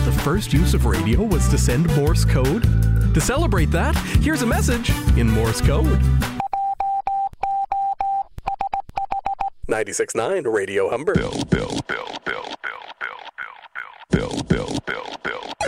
the first use of radio was to send Morse code? To celebrate that, here's a message in Morse code. 96.9 Radio Humber. Bill.